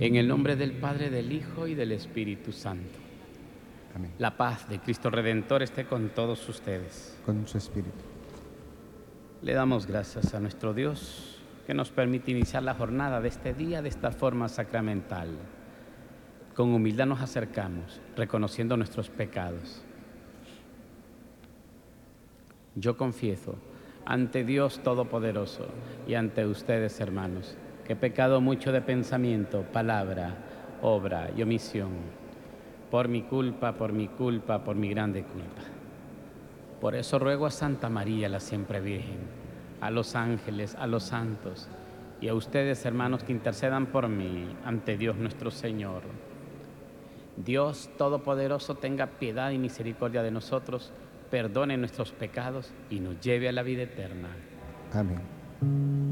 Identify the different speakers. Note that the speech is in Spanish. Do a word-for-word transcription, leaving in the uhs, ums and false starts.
Speaker 1: En el nombre del Padre, del Hijo y del Espíritu Santo.
Speaker 2: Amén.
Speaker 1: La paz de Cristo Redentor esté con todos ustedes.
Speaker 2: Con su espíritu.
Speaker 1: Le damos gracias a nuestro Dios que nos permite iniciar la jornada de este día de esta forma sacramental. Con humildad nos acercamos, reconociendo nuestros pecados. Yo confieso ante Dios Todopoderoso y ante ustedes, hermanos, que he pecado mucho de pensamiento, palabra, obra y omisión. Por mi culpa, por mi culpa, por mi grande culpa. Por eso ruego a Santa María, la siempre Virgen, a los ángeles, a los santos y a ustedes, hermanos, que intercedan por mí ante Dios nuestro Señor. Dios Todopoderoso tenga piedad y misericordia de nosotros, perdone nuestros pecados y nos lleve a la vida eterna.
Speaker 2: Amén.